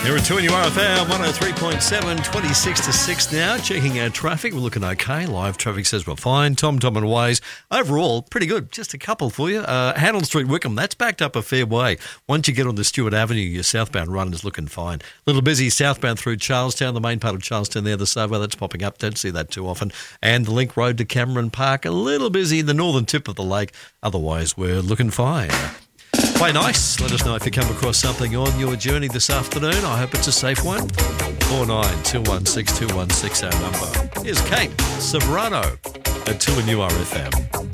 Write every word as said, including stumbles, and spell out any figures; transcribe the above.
Here at two and you are F M one oh three point seven, twenty-six to six now. Checking our traffic. We're looking okay. Live traffic says we're fine. Tom, Tom and Ways. Overall, pretty good. Just a couple for you. Uh, Handel Street, Wickham, that's backed up a fair way. Once you get on the Stewart Avenue, your southbound run is looking fine. A little busy southbound through Charlestown, the main part of Charlestown there, the subway, that's popping up. Don't see that too often. And the link road to Cameron Park, a little busy in the northern tip of the lake. Otherwise, we're looking fine. Play nice. Let us know if you come across something on your journey this afternoon. I hope it's a safe one. four nine two one six two one six our number. Here's Kate Sobrano at two and you are F M.